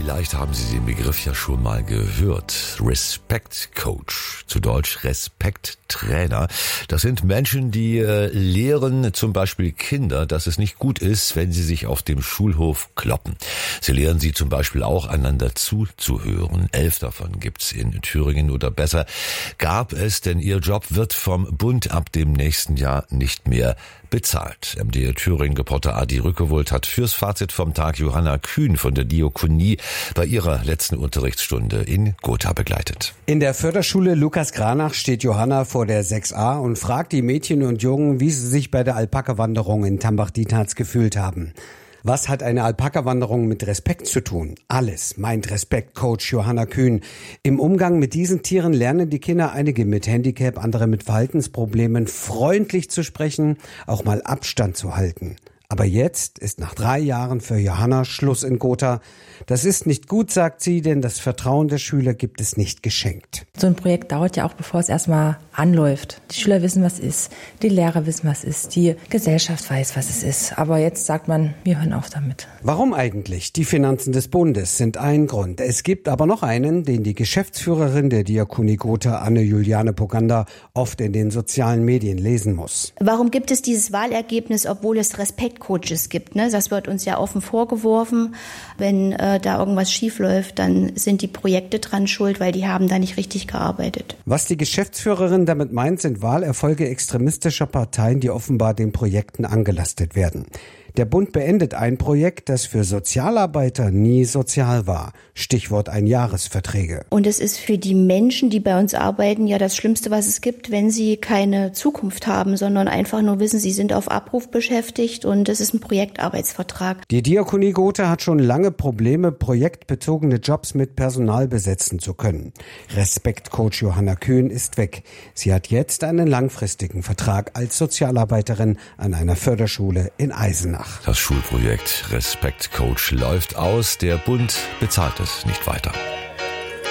Vielleicht haben Sie den Begriff ja schon mal gehört. Respect Coach, zu Deutsch Respekt Trainer. Das sind Menschen, die lehren zum Beispiel Kinder, dass es nicht gut ist, wenn sie sich auf dem Schulhof kloppen. Sie lehren sie zum Beispiel auch, einander zuzuhören. 11 davon gibt's in Thüringen oder besser gab es, denn ihr Job wird vom Bund ab dem nächsten Jahr nicht mehr bezahlt. MDR Thüringen-Reporter Adi Rückewold hat fürs Fazit vom Tag Johanna Kühn von der Diakonie bei ihrer letzten Unterrichtsstunde in Gotha begleitet. In der Förderschule Lukas Granach steht Johanna vor der 6a und fragt die Mädchen und Jungen, wie sie sich bei der Alpaka-Wanderung in Tambach-Dietharz gefühlt haben. Was hat eine Alpaka-Wanderung mit Respekt zu tun? Alles, meint Respekt-Coach Johanna Kühn. Im Umgang mit diesen Tieren lernen die Kinder, einige mit Handicap, andere mit Verhaltensproblemen, freundlich zu sprechen, auch mal Abstand zu halten. Aber jetzt ist nach 3 Jahren für Johanna Schluss in Gotha. Das ist nicht gut, sagt sie, denn das Vertrauen der Schüler gibt es nicht geschenkt. So ein Projekt dauert ja auch, bevor es erstmal anläuft. Die Schüler wissen, was es ist, die Lehrer wissen, was es ist, die Gesellschaft weiß, was es ist. Aber jetzt sagt man, wir hören auf damit. Warum eigentlich? Die Finanzen des Bundes sind ein Grund. Es gibt aber noch einen, den die Geschäftsführerin der Diakonie Gotha, Anne-Juliane Poganda, oft in den sozialen Medien lesen muss. Warum gibt es dieses Wahlergebnis, obwohl es Respektcoaches gibt? Das wird uns ja offen vorgeworfen. Wenn da irgendwas schief läuft, dann sind die Projekte dran schuld, weil die haben da nicht richtig gearbeitet. Was die Geschäftsführerin damit meint, sind Wahlerfolge extremistischer Parteien, die offenbar den Projekten angelastet werden. Der Bund beendet ein Projekt, das für Sozialarbeiter nie sozial war. Stichwort Einjahresverträge. Und es ist für die Menschen, die bei uns arbeiten, ja das Schlimmste, was es gibt, wenn sie keine Zukunft haben, sondern einfach nur wissen, sie sind auf Abruf beschäftigt und es ist ein Projektarbeitsvertrag. Die Diakonie Gotha hat schon lange Probleme, projektbezogene Jobs mit Personal besetzen zu können. Respekt-Coach Johanna Kühn ist weg. Sie hat jetzt einen langfristigen Vertrag als Sozialarbeiterin an einer Förderschule in Eisenach. Das Schulprojekt Respekt Coach läuft aus. Der Bund bezahlt es nicht weiter.